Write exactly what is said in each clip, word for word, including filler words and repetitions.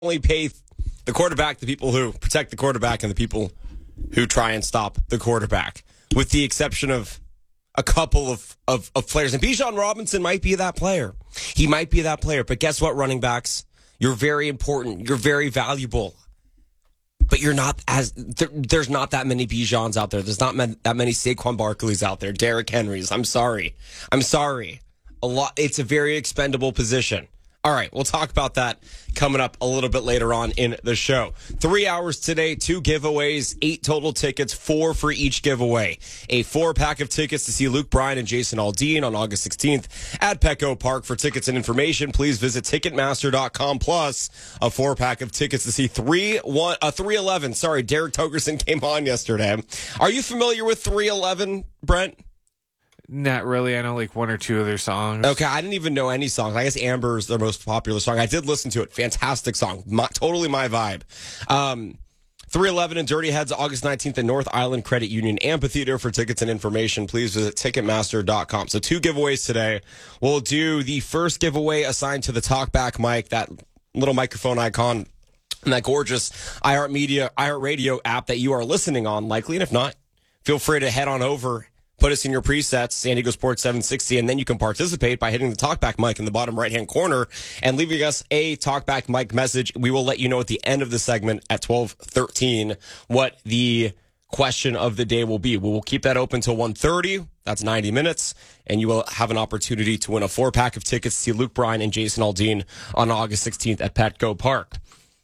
only pay the quarterback, the people who protect the quarterback, and the people who try and stop the quarterback, with the exception of a couple of, of, of players. And Bijan Robinson might be that player. He might be that player. But guess what, running backs? You're very important. You're very valuable. But you're not as there, there's not that many Bijans out there. There's not ma- that many Saquon Barkleys out there. Derrick Henrys. I'm sorry. I'm sorry. A lot. It's a very expendable position. All right, we'll talk about that coming up a little bit later on in the show. Three hours today, two giveaways, eight total tickets, four for each giveaway. A four-pack of tickets to see Luke Bryan and Jason Aldean on August sixteenth at Petco Park. For tickets and information, please visit Ticketmaster dot com. Plus, a four-pack of tickets to see three one uh, three eleven. Sorry, Derek Togerson came on yesterday. Are you familiar with three eleven, Brent? Not really. I know like one or two of their songs. Okay, I didn't even know any songs. I guess Amber's their most popular song. I did listen to it. Fantastic song. My, totally my vibe. Um, three eleven and Dirty Heads, August nineteenth at North Island Credit Union Amphitheater. For tickets and information, please visit Ticketmaster dot com. So two giveaways today. We'll do the first giveaway assigned to the Talkback mic, that little microphone icon, and that gorgeous iHeartMedia, iHeartRadio app that you are listening on, likely. And if not, feel free to head on over. Put us in your presets, San Diego Sports seven sixty, and then you can participate by hitting the Talkback mic in the bottom right-hand corner and leaving us a Talkback mic message. We will let you know at the end of the segment at twelve thirteen what the question of the day will be. We will keep that open until one thirty. That's ninety minutes, and you will have an opportunity to win a four-pack of tickets to see Luke Bryan and Jason Aldean on August sixteenth at Petco Park.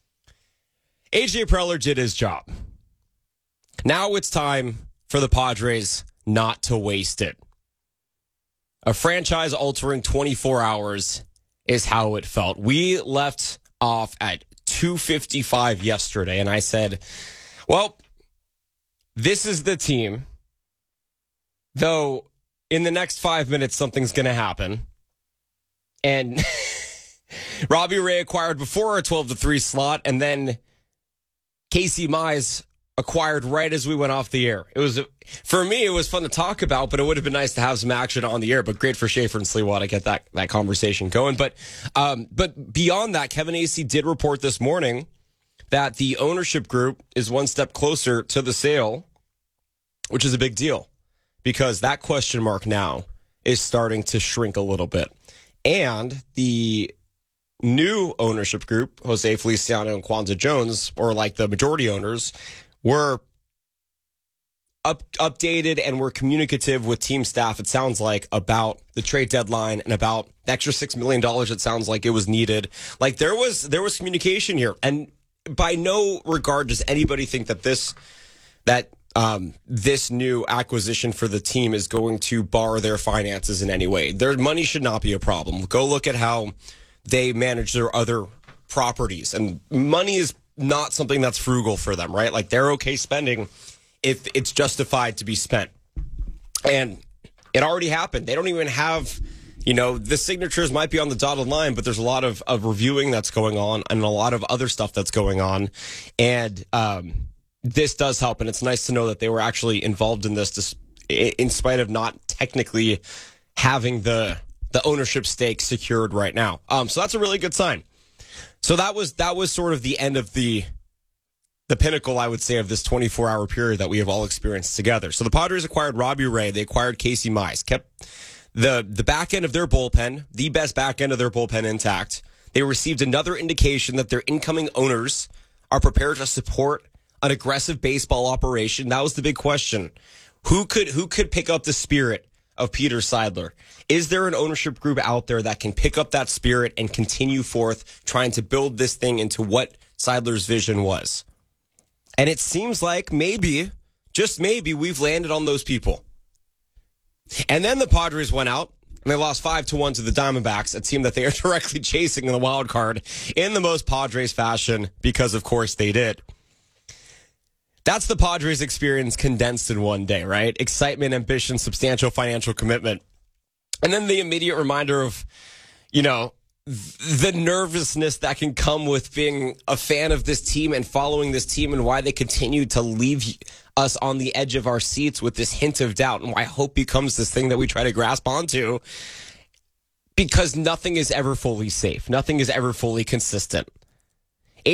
A J Preller did his job. Now it's time for the Padres not to waste it. A franchise-altering twenty-four hours is how it felt. We left off at two fifty-five yesterday, and I said, well, this is the team, though in the next five minutes something's going to happen. And Robbie Ray acquired before our twelve to three slot, and then Casey Mize acquired right as we went off the air. It was, for me, it was fun to talk about, but it would have been nice to have some action on the air. But great for Schaefer and Sliwa to get that, that conversation going. But, um, but beyond that, Kevin Acee did report this morning that the ownership group is one step closer to the sale, which is a big deal because that question mark now is starting to shrink a little bit. And the new ownership group, Jose Feliciano and Kwanzaa Jones, or like the majority owners, were up, updated and were communicative with team staff, it sounds like, about the trade deadline and about the extra six million dollars it sounds like it was needed. Like there was there was communication here. And by no regard does anybody think that this that um, this new acquisition for the team is going to bar their finances in any way. Their money should not be a problem. Go look at how they manage their other properties. And money is not something that's frugal for them, right? Like they're okay spending if it's justified to be spent. And it already happened. They don't even have, you know, the signatures might be on the dotted line, but there's a lot of, of reviewing that's going on and a lot of other stuff that's going on. And um, this does help. And it's nice to know that they were actually involved in this in spite of not technically having the the ownership stake secured right now. Um, so that's a really good sign. So that was that was sort of the end of the the pinnacle, I would say, of this twenty-four hour period that we have all experienced together. So the Padres acquired Robbie Ray. They acquired Casey Mize. Kept the, the back end of their bullpen, the best back end of their bullpen intact. They received another indication that their incoming owners are prepared to support an aggressive baseball operation. That was the big question. Who could who could pick up the spirit of Peter Seidler? Is there an ownership group out there that can pick up that spirit and continue forth trying to build this thing into what Seidler's vision was? And it seems like maybe, just maybe, we've landed on those people. And then the Padres went out and they lost five to one to the Diamondbacks, a team that they are directly chasing in the wild card in the most Padres fashion, because of course they did. That's the Padres experience condensed in one day, right? Excitement, ambition, substantial financial commitment. And then the immediate reminder of, you know, the nervousness that can come with being a fan of this team and following this team and why they continue to leave us on the edge of our seats with this hint of doubt and why hope becomes this thing that we try to grasp onto, because nothing is ever fully safe. Nothing is ever fully consistent.